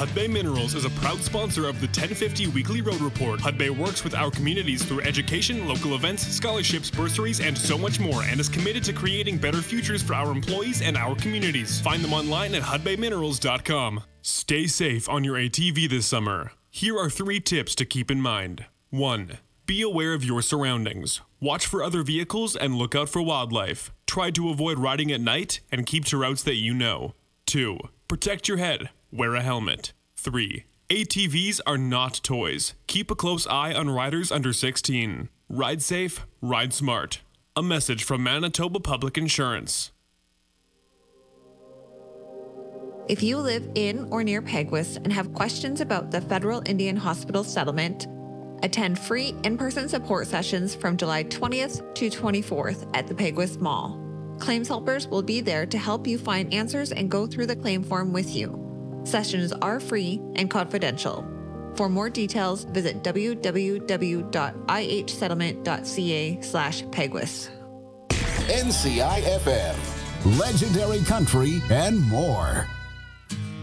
Hudbay Minerals is a proud sponsor of the 1050 Weekly Road Report. Hudbay works with our communities through education, local events, scholarships, bursaries, and so much more, and is committed to creating better futures for our employees and our communities. Find them online at hudbayminerals.com. Stay safe on your ATV this summer. Here are 3 tips to keep in mind. 1. Be aware of your surroundings. Watch for other vehicles and look out for wildlife. Try to avoid riding at night and keep to routes that you know. 2. Protect your head. Wear a helmet. 3. ATVs are not toys. Keep a close eye on riders under 16. Ride safe, ride smart. A message from Manitoba Public Insurance. If you live in or near Peguis and have questions about the Federal Indian Hospital settlement, attend free in-person support sessions from July 20th to 24th at the Peguis Mall. Claims helpers will be there to help you find answers and go through the claim form with you. Sessions are free and confidential. For more details, visit www.ihsettlement.ca/Peguis. NCI FM, legendary country and more.